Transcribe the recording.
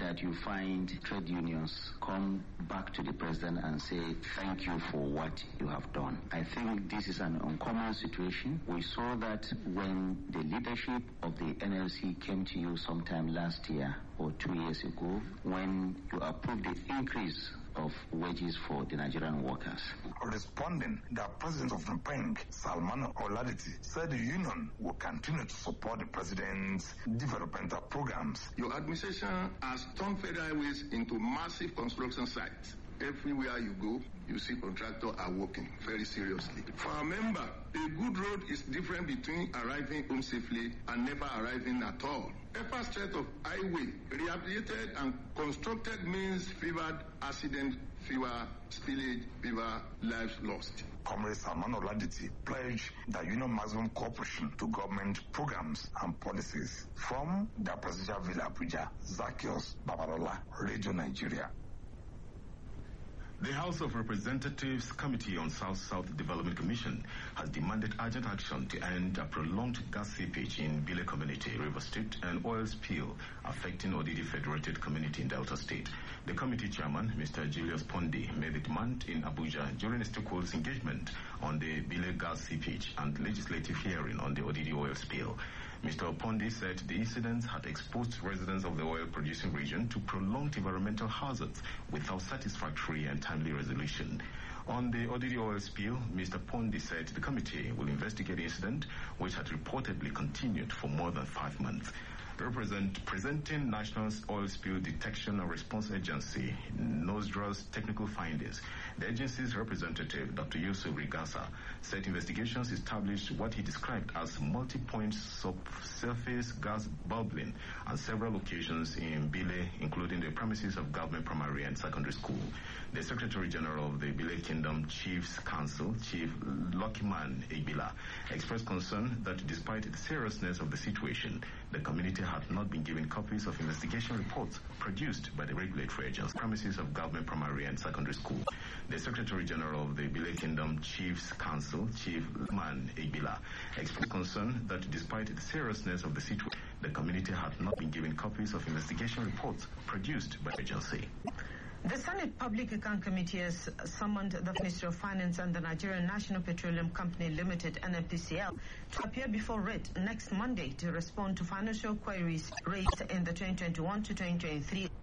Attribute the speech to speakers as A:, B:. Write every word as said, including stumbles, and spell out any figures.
A: that you find trade unions come back to the president and say, thank you for what you have done. I think this is an uncommon situation. We saw that when the leadership of the N L C came to you sometime last year or two years ago, when you approved the increase of wages for the Nigerian workers.
B: Responding, the president of N P E N G, Salman Oladiti, said the union will continue to support the president's developmental programs.
C: Your administration has turned federal highways into massive construction sites. Everywhere you go, you see contractors are working very seriously. For our member, a good road is different between arriving home safely and never arriving at all. Every stretch of highway rehabilitated and constructed means fewer accident, fewer spillage, fewer lives lost.
B: Comrade Salman Oladiti pledged the union maximum cooperation to government programs and policies. From the Presidential Villa Abuja, Zacchaeus Babalola, Radio Nigeria.
D: The House of Representatives Committee on South-South Development Commission has demanded urgent action to end a prolonged gas seepage in Bile community, River State, and oil spill affecting Odidi Federated Community in Delta State. The committee chairman, Mister Julius Pondi, made the demand in Abuja during a stakeholders engagement on the Bile gas seepage and legislative hearing on the Odidi oil spill. Mister Pondi said the incidents had exposed residents of the oil-producing region to prolonged environmental hazards without satisfactory and timely resolution. On the Odidi oil spill, Mister Pondi said the committee will investigate the incident, which had reportedly continued for more than five months. Represent, presenting National Oil Spill Detection and Response Agency, NOSDRA's technical findings, the agency's representative, Doctor Yusuf Rigasa, said investigations established what he described as multi-point subsurface gas bubbling at several locations in Bile, including the premises of government primary and secondary school. The Secretary General of the Bile Kingdom Chiefs Council, Chief Luckyman Ibila, expressed concern that despite the seriousness of the situation, the community had not been given copies of investigation reports produced by the regulatory agencies, premises of government primary and secondary school. The Secretary General of the Bile Kingdom Chiefs Council, Chief Man Ibila, expressed concern that despite the seriousness of the situation, the community had not been given copies of investigation reports produced by the agency.
E: The Senate Public Account Committee has summoned the Ministry of Finance and the Nigerian National Petroleum Company Limited, N N P C L, to appear before R E T next Monday to respond to financial queries raised in the twenty twenty-one to twenty twenty-three